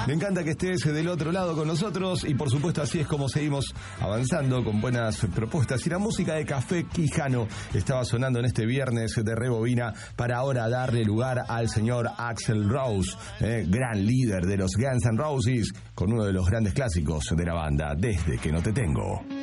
Me encanta que estés del otro lado con nosotros y por supuesto así es como seguimos avanzando con buenas propuestas. Y la música de Café Quijano estaba sonando en este viernes de Rebobina para ahora darle lugar al señor Axl Rose, gran líder de los Guns N' Roses, con uno de los grandes clásicos de la banda, Desde que no te tengo.